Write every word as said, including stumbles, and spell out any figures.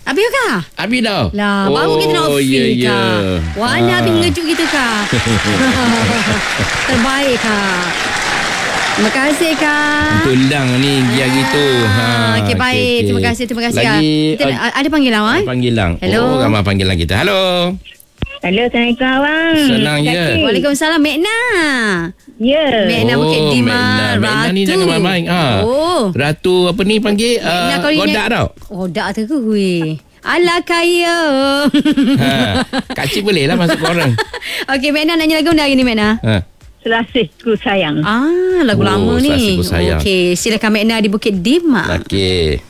Habis kah? Habis dah. Lah, oh, baru kita nak Oh, feel ya, ya. kah? Wala habis ngejut kita kah? Terbaik kah? Terima kasih kak. Tulang ni dia Ah, gitu. Ha. Okey baik. Okay, okay. Terima kasih, terima kasih. Lagi Kita, uh, ada panggilan eh? Panggilan. Hello. Oh, ramai panggilan kita. Halo. Hello, Assalamualaikum abang. Senang je. Kaki. Waalaikumsalam Mekna. Ya. Mekna Oh, Bukit Timah. Mekna. Mekna ni jangan main-main. Ha. Oh. Ratu apa ni panggil? Mekna Uh, kau ni godak ni- tau. Godak tu ke hui? Ala kaya. Ha. Kak Cik boleh lah masuk korang. Okey Mekna nanya lagu mana hari ni Mekna? Ha. Selasihku sayang. Ah, lagu Oh, lama ni. Selasihku sayang. Okey, silakan Mekna di Bukit Timah. Okey.